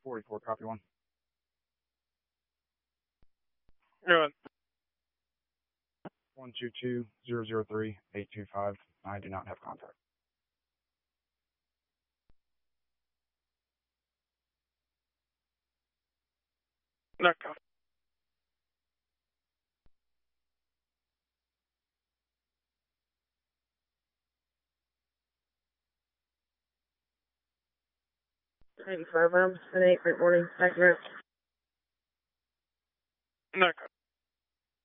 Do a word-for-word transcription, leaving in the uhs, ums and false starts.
forty-four, copy one. Good. one two two zero zero three eight two five. I do not have contact. No copy. ninety-five, I'm an eight, great morning, accurate. No copy.